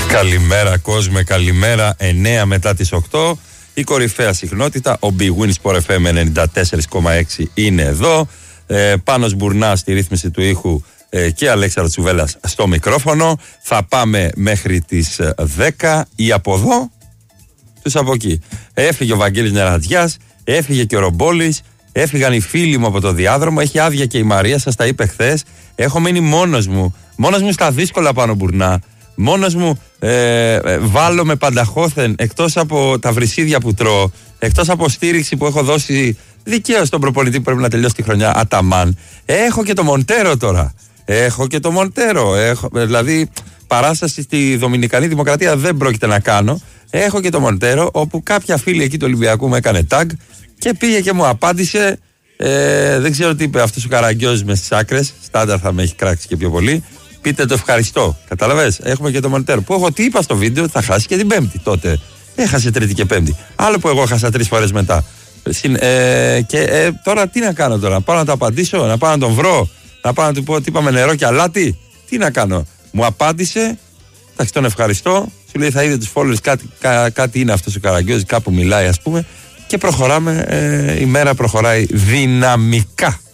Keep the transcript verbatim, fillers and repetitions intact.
Καλημέρα κόσμε, καλημέρα. εννέα μετά τις οκτώ. Η κορυφαία συχνότητα, ο Big Win Sport εφ εμ ενενήντα τέσσερα κόμμα έξι είναι εδώ. Ε, Πάνος Μπουρνάς στη ρύθμιση του ήχου ε, και Αλέξανδρος Τσουβέλλας στο μικρόφωνο. Θα πάμε μέχρι τις δέκα ή από εδώ, τους από εκεί. Έφυγε ο Βαγγέλης Νερατζιάς, έφυγε και ο Ρομπόλης, έφυγαν οι φίλοι μου από το διάδρομο. Έχει άδεια και η Μαρία, σας τα είπε χθες. Έχω μείνει μόνος μου, μόνος μου στα δύσκολα πάνω Μπουρνά. Μόνος μου ε, ε, βάλω με πανταχώθεν, εκτός από τα βρυσίδια που τρώω, εκτός από στήριξη που έχω δώσει δικαίως στον προπονητή που πρέπει να τελειώσει τη χρονιά, Αταμάν. Έχω και το Μοντέρο τώρα. Έχω και το Μοντέρο. Έχω, δηλαδή παράσταση στη Δομινικανή Δημοκρατία δεν πρόκειται να κάνω. Έχω και το Μοντέρο, όπου κάποια φίλη εκεί του Ολυμπιακού μου έκανε tag και πήγε και μου απάντησε. Ε, δεν ξέρω τι είπε αυτός ο Καραγκιόζης μες στις άκρες. Στάνταρ θα με έχει κράξει και πιο πολύ. Πείτε το ευχαριστώ. Καταλαβες. Έχουμε και το Μοντέρο. Που εγώ τι είπα στο βίντεο, θα χάσει και την Πέμπτη τότε. Έχασε Τρίτη και Πέμπτη. Άλλο που εγώ έχασα τρεις φορές μετά. Ε, και ε, τώρα τι να κάνω τώρα, να πάω να το απαντήσω, να πάω να τον βρω, να πάω να του πω ότι είπαμε νερό και αλάτι. Τι να κάνω. Μου απάντησε, εντάξει, τον ευχαριστώ. Σου λέει θα είδε τους followers, κάτι, κά, κάτι είναι αυτός ο Καραγκιόζης, κάπου μιλάει ας πούμε. Και προχωράμε, ε, η μέρα προχωράει δυναμικά.